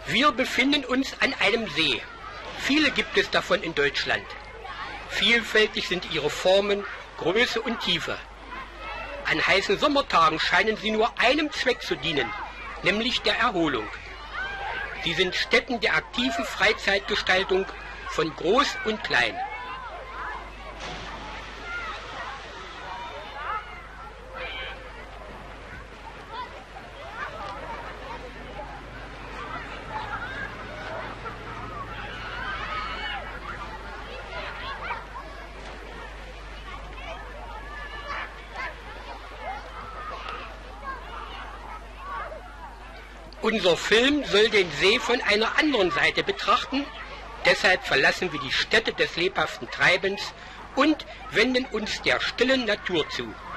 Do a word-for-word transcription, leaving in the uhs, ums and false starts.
Wir befinden uns an einem See. Viele gibt es davon in Deutschland. Vielfältig sind ihre Formen, Größe und Tiefe. An heißen Sommertagen scheinen sie nur einem Zweck zu dienen, nämlich der Erholung. Sie sind Stätten der aktiven Freizeitgestaltung von Groß und Klein. Unser Film soll den See von einer anderen Seite betrachten, deshalb verlassen wir die Stätte des lebhaften Treibens und wenden uns der stillen Natur zu.